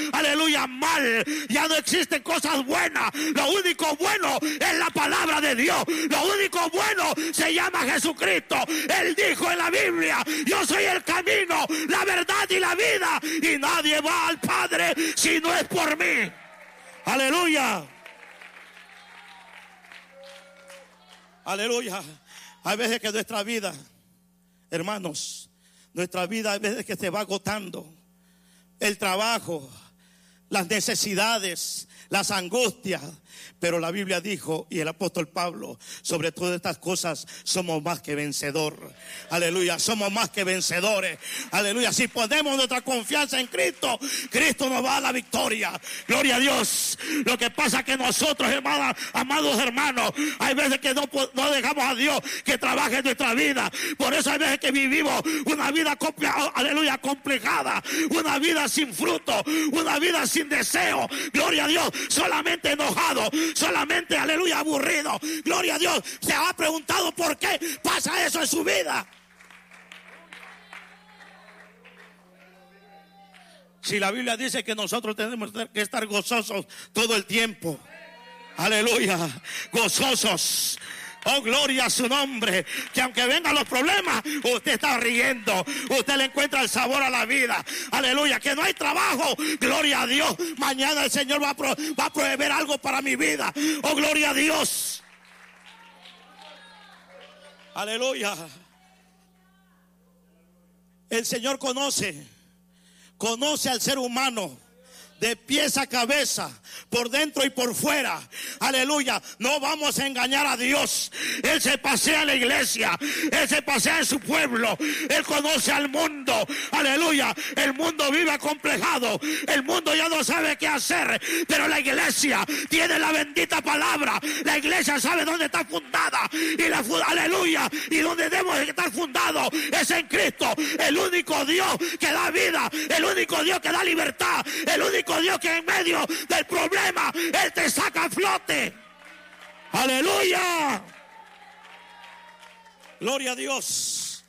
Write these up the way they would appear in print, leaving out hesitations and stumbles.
aleluya, mal. Ya no existen cosas buenas. Lo único bueno es la palabra de Dios. Lo único bueno se llama Jesucristo. Él dijo en la Biblia: yo soy el camino, la verdad y la vida, y nadie va al Padre si no es por mí. Aleluya. Aleluya. Hay veces que nuestra vida, hermanos, nuestra vida hay veces que se va agotando. El trabajo, las necesidades, las angustias. Pero la Biblia dijo, y el apóstol Pablo, sobre todas estas cosas somos más que vencedor. Aleluya, somos más que vencedores. Aleluya, si ponemos nuestra confianza en Cristo, Cristo nos va a dar la victoria. Gloria a Dios. Lo que pasa es que nosotros, amados hermanos, hay veces que no dejamos a Dios que trabaje en nuestra vida. Por eso hay veces que vivimos una vida, aleluya, complejada, una vida sin fruto, una vida sin deseo. Gloria a Dios, solamente enojado, solamente, aleluya, aburrido. Gloria a Dios. Se ha preguntado por qué pasa eso en su vida. Si la Biblia dice que nosotros tenemos que estar gozosos todo el tiempo. Aleluya, gozosos. Oh, gloria a su nombre. Que aunque vengan los problemas, usted está riendo. Usted le encuentra el sabor a la vida. Aleluya. Que no hay trabajo. Gloria a Dios. Mañana el Señor va a proveer algo para mi vida. Oh, gloria a Dios. Aleluya. El Señor conoce al ser humano de pies a cabeza, por dentro y por fuera. Aleluya. No vamos a engañar a Dios. Él se pasea en la iglesia, Él se pasea en su pueblo, Él conoce al mundo. Aleluya. El mundo vive acomplejado, el mundo ya no sabe qué hacer, pero la iglesia tiene la bendita palabra. La iglesia sabe dónde está fundada, aleluya, y donde debemos estar fundados es en Cristo, el único Dios que da vida, el único Dios que da libertad, el único Dios que en medio del problema Él te saca a flote. Aleluya. Gloria a Dios.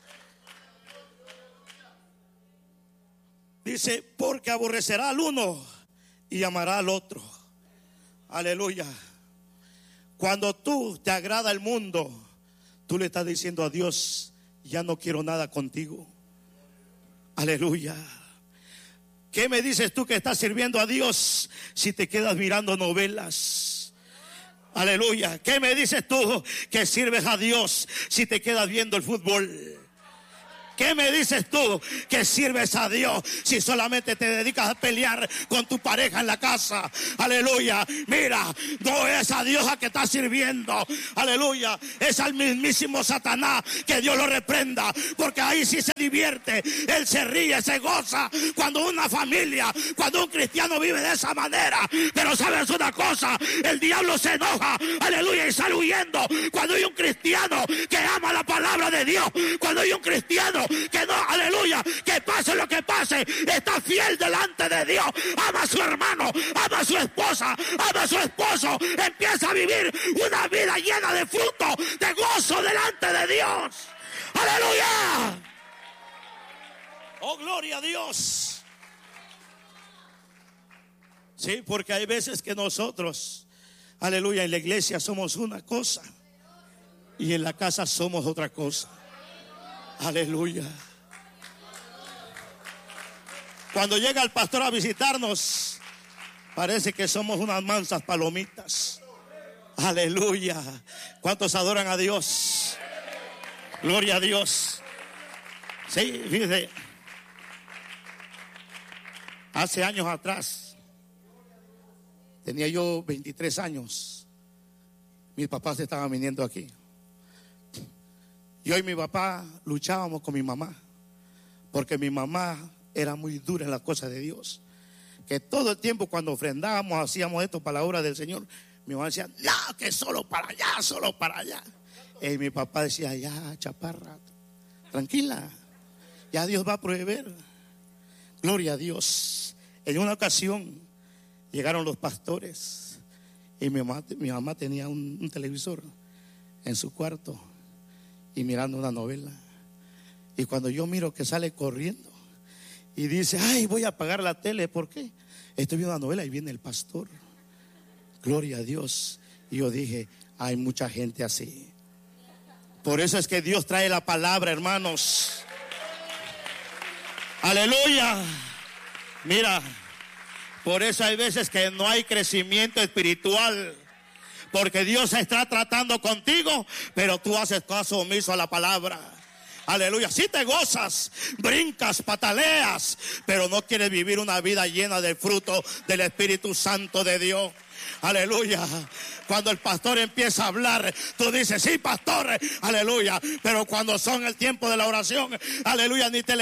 Dice, porque aborrecerá al uno y amará al otro. Aleluya. Cuando tú te agrada el mundo, tú le estás diciendo a Dios: ya no quiero nada contigo. Aleluya. ¿Qué me dices tú que estás sirviendo a Dios si te quedas mirando novelas? Aleluya. ¿Qué me dices tú que sirves a Dios si te quedas viendo el fútbol? ¿Qué me dices tú que sirves a Dios si solamente te dedicas a pelear con tu pareja en la casa? Aleluya. Mira, no es a Dios a que estás sirviendo. Aleluya. Es al mismísimo Satanás, que Dios lo reprenda, porque ahí sí se divierte. Él se ríe, se goza cuando una familia, cuando un cristiano vive de esa manera. Pero sabes una cosa, el diablo se enoja, aleluya, y sale huyendo cuando hay un cristiano que ama la palabra de Dios. Cuando hay un cristiano que no, aleluya, que pase lo que pase, está fiel delante de Dios, ama a su hermano, ama a su esposa, ama a su esposo, empieza a vivir una vida llena de fruto, de gozo delante de Dios. Aleluya. Oh, gloria a Dios. Sí, porque hay veces que nosotros, aleluya, en la iglesia somos una cosa y en la casa somos otra cosa. Aleluya. Cuando llega el pastor a visitarnos, parece que somos unas mansas palomitas. Aleluya. ¿Cuántos adoran a Dios? Gloria a Dios. Sí, fíjese, hace años atrás, tenía yo 23 años, mis papás estaban viniendo aquí. Yo y mi papá luchábamos con mi mamá, porque mi mamá era muy dura en las cosas de Dios. Que todo el tiempo cuando ofrendábamos, hacíamos esto para la obra del Señor, mi mamá decía: no, que solo para allá, solo para allá. Y mi papá decía: ya, chaparra, tranquila, ya Dios va a proveer. Gloria a Dios. En una ocasión llegaron los pastores y mi mamá tenía un televisor en su cuarto y mirando una novela. Y cuando yo miro que sale corriendo y dice: ay, voy a apagar la tele. ¿Por qué? estoy viendo una novela y viene el pastor. Gloria a Dios. Y yo dije, hay mucha gente así. Por eso es que Dios trae la palabra, hermanos. Aleluya. Mira, por eso hay veces que no hay crecimiento espiritual, porque Dios está tratando contigo, pero tú haces caso omiso a la palabra. Aleluya. Si te gozas, brincas, pataleas, pero no quieres vivir una vida llena del fruto del Espíritu Santo de Dios. Aleluya. Cuando el pastor empieza a hablar, tú dices, sí, pastor, aleluya. Pero cuando son el tiempo de la oración, aleluya, ni te